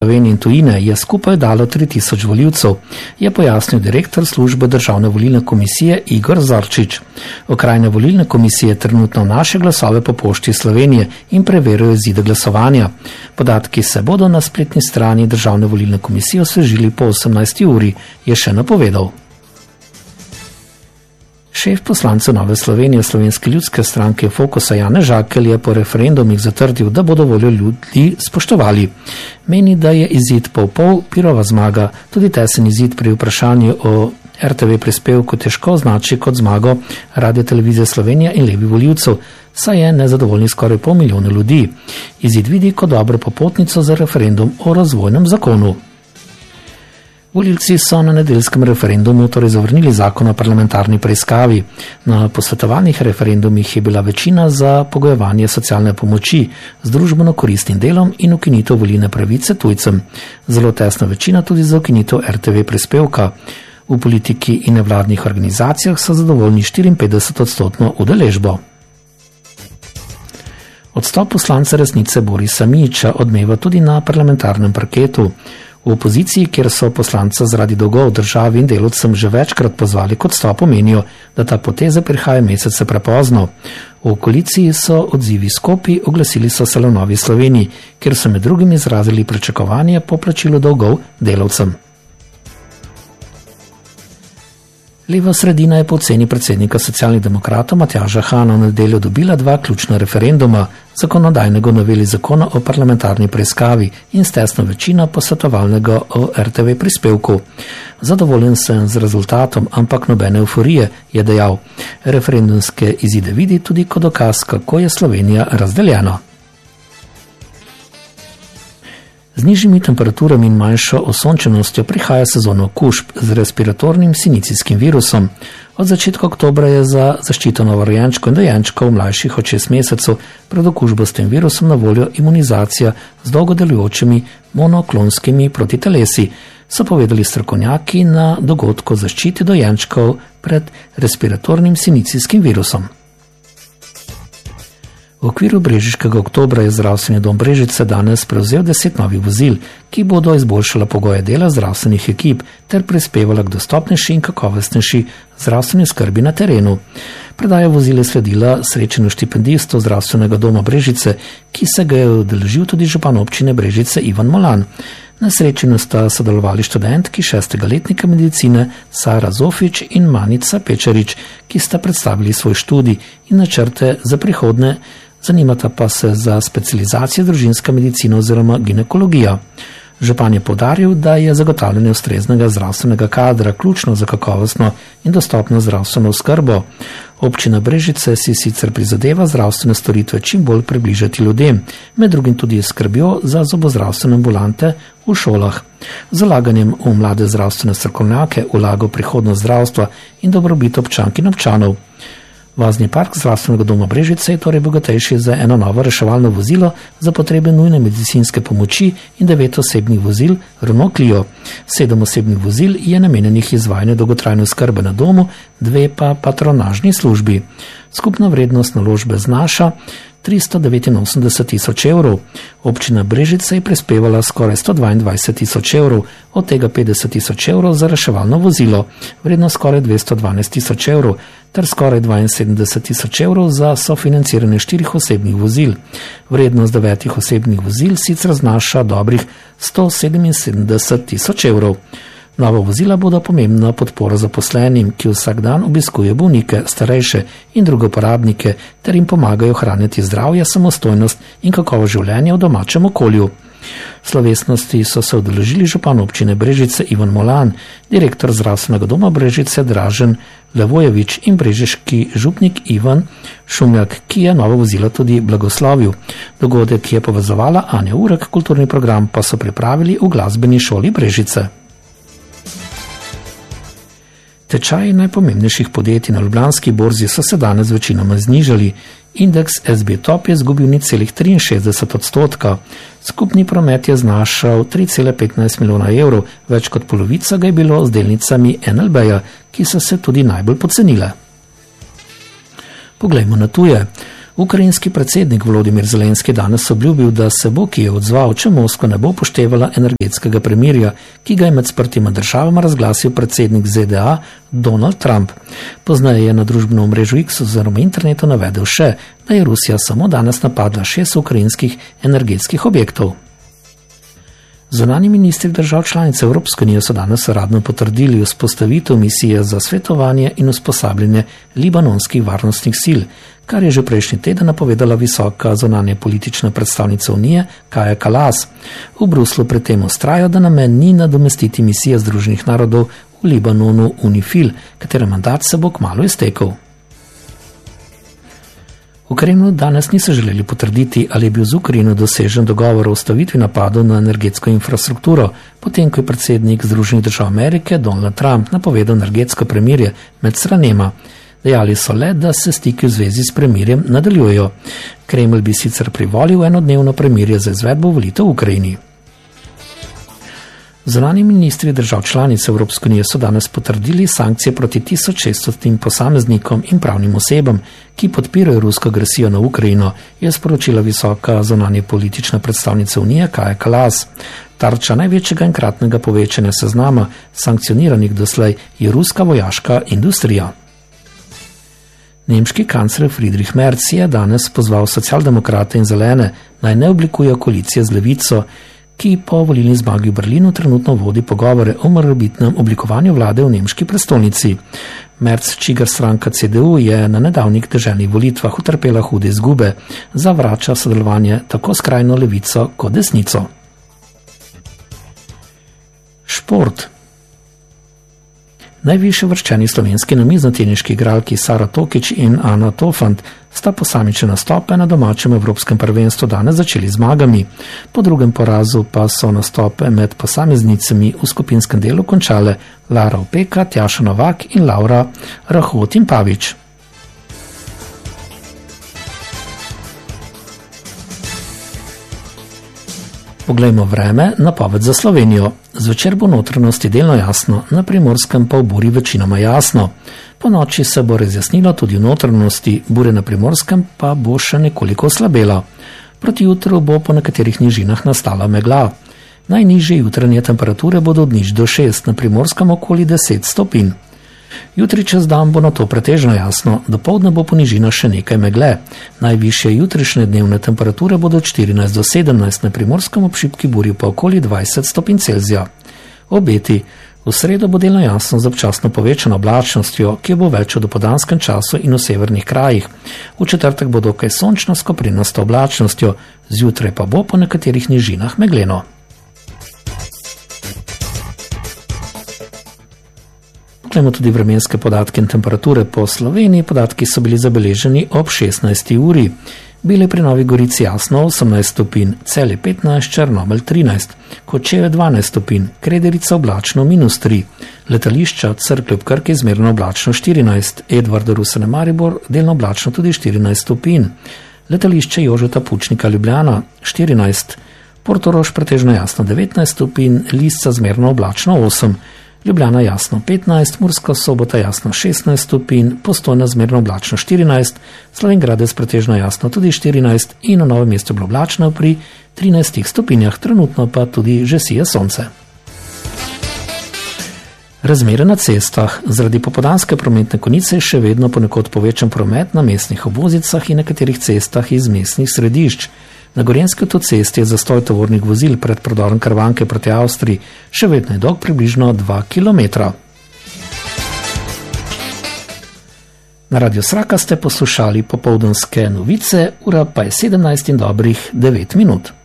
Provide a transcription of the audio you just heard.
Slovenije in tujine je skupaj dalo 3000 volivcev, je pojasnil direktor službe Državne volilne komisije Igor Zorčič. Okrajne volilne komisije trenutno naše glasove po pošti Slovenije in preverijo izide glasovanja. Podatki se bodo na spletni strani Državne volilne komisije osvežili po 18. uri, je še napovedal. Šef poslancev Nove Slovenije Slovenske ljudske stranke Fokusa Janez Žakelj je po referendumih zatrdil, da bodo voljo ljudi spoštovali. Meni, da je izid pol pirova zmaga, tudi tesen izid pri vprašanju o RTV prispevku težko označi kot zmago Radiotelevizije Slovenija in levi volivcev, saj je nezadovoljnih skoraj 500 000 ljudi. Izid vidi kot dobro popotnico za referendum o razvojnem zakonu. Volilci so na nedeljskem referendumu torej zavrnili zakon o parlamentarni preiskavi. Na posvetovalnih referendumih je bila večina za pogojevanje socialne pomoči z družbeno koristnim delom in ukinitev volilne pravice tujcem. Zelo tesna večina tudi za ukinitev RTV prispevka. V politiki in nevladnih organizacijah so zadovoljni 54% udeležbo. Odstop poslanca Resnice Borisa Mijića odmeva tudi na parlamentarnem parketu. V opoziciji, kjer so poslanca zaradi dolgov državi in delavcem že večkrat pozvali k odstopu, menijo, da ta poteza prihaja mesece prepozno. V koaliciji so odzivi skopi, oglasili so se v Novi Sloveniji, kjer so med drugim izrazili pričakovanje po plačilu dolgov delavcem. Leva sredina je po oceni predsednika socialnih demokratov Matjaža Hana v nedeljo dobila 2 ključna referenduma, zakonodajnega noveli zakona o parlamentarni preiskavi in s tesno večino posvetovalnega o RTV prispevku. Zadovoljen sem z rezultatom, ampak nobene euforije, je dejal. Referendumske izide vidi tudi kot dokaz, kako je Slovenija razdeljena. Z nižjimi temperaturami in manjšo osončenostjo prihaja sezona okužb z respiratornim sinicijskim virusom. Od začetka oktobra je za zaščito novorojenčkov in dojenčkov mlajših od 6 mesecev pred okužbo s tem virusom na voljo imunizacija z dolgo delujočimi monoklonskimi protitelesi, so povedali strokovnjaki na dogodku o zaščiti dojenčkov pred respiratornim sinicijskim virusom. V okviru Brežiškega oktobra je zdravstveni dom Brežice danes prevzel 10 novih vozil, ki bodo izboljšala pogoje dela zdravstvenih ekip ter prispevala k dostopnejši in kakovostnejši zdravstveni skrbi na terenu. Predaja vozil je sledila srečanju štipendistov zdravstvenega doma Brežice, ki se ga je udeležil tudi župan občine Brežice Ivan Molan. Na srečanju sta sodelovali študentki 6. letnika medicine Sara Zofič in Manica Pečarič, ki sta predstavili svoj študij in načrte za prihodnje, zanimata pa se za specializacijo družinska medicina oziroma ginekologija. Župan je poudaril, da je zagotavljanje ustreznega zdravstvenega kadra ključno za kakovostno in dostopno zdravstveno oskrbo. Občina Brežice si sicer prizadeva zdravstvene storitve čim bolj približati ljudem, med drugim tudi skrbjo za zobozdravstvene ambulante v šolah. Z vlaganjem v mlade zdravstvene strokovnjake vlaga v prihodnost zdravstva in dobrobit občank in občanov. Vozni park zdravstvenega doma Brežice je torej bogatejši za eno novo reševalno vozilo za potrebe nujne medicinske pomoči in 9 osebnih vozil Renault Clio. 7 osebnih vozil je namenjenih izvajanju dolgotrajne oskrbe na domu, 2 pa patronažni službi. Skupna vrednost naložbe znaša 389 000 evrov. Občina Brežice je prispevala skoraj 122 000 evrov, od tega 50 000 evrov za reševalno vozilo, vredno skoraj 212 000 evrov, ter skoraj 72 000 evrov za sofinanciranje 4 osebnih vozil. Vrednost 9 osebnih vozil sicer znaša dobrih 177 000 evrov. Nova vozila bodo pomembna podpora zaposlenim, ki vsak dan obiskuje bolnike, starejše in druge uporabnike ter jim pomagajo ohranjati zdravje, samostojnost in kakovost življenja v domačem okolju. Slovesnosti so se udeležili župan občine Brežice Ivan Molan, direktor zdravstvenega doma Brežice Dražen Levojevič in brežiški župnik Ivan Šumjak, ki je novo vozilo tudi blagoslovil. Dogodek, ki je povezovala Anja Urek, kulturni program pa so pripravili v glasbeni šoli Brežice. Tečaji najpomembnejših podjetij na Ljubljanski borzi so se danes večinoma znižali. Indeks SB Top je izgubil 0,63%. Skupni promet je znašal 3,15 milijona evrov, več kot polovica ga je bilo z delnicami NLB-ja, ki so se tudi najbolj pocenile. Poglejmo na tuje. Ukrajinski predsednik Volodimir Zelenski danes obljubil, da se bo Kijev odzval, če Moskva ne bo upoštevala energetskega premirja, ki ga je med sprtima državama razglasil predsednik ZDA Donald Trump. Poznaje je na družbenem omrežju X oziroma internetu navedel še, da je Rusija samo danes napadla 6 ukrajinskih energetskih objektov. Zunanji ministri držav članic Evropske unije so danes uradno potrdili vzpostavitev misije za svetovanje in usposabljanje libanonskih varnostnih sil, kar je že prejšnji teden napovedala visoka zunanja politična predstavnica Unije Kaja Kallas. V Bruslu pri tem vztraja, da namen ni nadomestiti misije Združenih narodov v Libanonu UNIFIL, katere mandat se bo kmalu iztekel. V Kremlju danes niso želeli potrditi, ali je bil z Ukrajino dosežen dogovor o ustavitvi napadov na energetsko infrastrukturo, potem ko je predsednik Združenih držav Amerike Donald Trump napovedal energetsko premirje med stranema. Dejali so le, da se stiki v zvezi s premirjem nadaljujejo. Kremlj bi sicer privolil enodnevno premirje za izvedbo volitev v Ukrajini. Zunanji ministri držav članic Evropske unije so danes potrdili sankcije proti 1600 posameznikom in pravnim osebam, ki podpirajo rusko agresijo na Ukrajino, je sporočila visoka zunanja politična predstavnica Unije Kaja Kallas. Tarča največjega enkratnega povečanja seznama sankcioniranih doslej je ruska vojaška industrija. Nemški kancler Friedrich Merz je danes pozval socialdemokrate in zelene, naj ne oblikujejo koalicije z levico, ki po volilni zmagi v Berlinu trenutno vodi pogovore o morebitnem oblikovanju vlade v nemški prestolnici. Merz, čigar stranka CDU, je na nedavnih deželnih volitvah utrpela hude izgube, zavrača sodelovanje tako skrajno levico kot desnico. Šport. Najvišje uvrščeni slovenski namiznoteniški igralki Sara Tokić in Ana Tofant sta posamične nastope na domačem evropskem prvenstvu danes začeli zmagami. Po drugem porazu pa so nastope med posameznicami v skupinskem delu končale Lara Opeka, Tjaša Novak in Laura Rahotin Pavić. Poglejmo vreme, napoved za Slovenijo. Zvečer bo notranjosti delno jasno, na Primorskem pa v buri večinoma jasno. Po noči se bo razjasnilo tudi v notranjosti, bure na Primorskem pa bo še nekoliko oslabela. Proti jutru bo po nekaterih nižinah nastala megla. Najnižje jutranje temperature bodo od 0 do 6, na Primorskem okoli 10 stopinj. Jutri čez dan bo na to pretežno jasno, dopoldne bo po nižinah še nekaj megle. Najvišje jutrišnje dnevne temperature bodo od 14 do 17, na Primorskem ob šibki burji pa okoli 20 stopinj Celzija. Obeti. V sredo bo delno jasno z občasno povečano oblačnostjo, ki bo več v dopoldanskem času in v severnih krajih. V četrtek bo dokaj sončno s koprinasto oblačnostjo, zjutraj pa bo po nekaterih nižinah megleno. Poglejmo tudi vremenske podatke in temperature po Sloveniji. Podatki so bili zabeleženi ob 16. uri. Bile pri Novi Gorici jasno 18 stopinj, Celje 15, Črnomelj 13, Kočevje 12 stopinj, Krederica oblačno -3, letališča Cerklje ob Krki zmerno oblačno 14, Edvarda Rusene Maribor delno oblačno tudi 14 stopinj, letališče Jožeta Pučnika Ljubljana 14, Portorož pretežno jasno 19 stopinj, Lisca zmerno oblačno 8, Ljubljana jasno 15, Murska Sobota jasno 16 stopinj, Postojna zmerno oblačno 14, Slovenj Gradec pretežno jasno tudi 14 in v Novem mestu bilo oblačno pri 13 stopinjah, trenutno pa tudi že sije sonce. Razmere na cestah. Zaradi popoldanske prometne konice je še vedno ponekod povečan promet na mestnih obvoznicah in nekaterih cestah iz mestnih središč. Na Gorenjski avtocesti je zastoj tovornih vozil pred predorom Krvanke proti Avstriji, še vedno je dolg približno 2 km. Na Radio Sraka ste poslušali popoldanske novice, ura pa je 17 in dobrih 9 minut.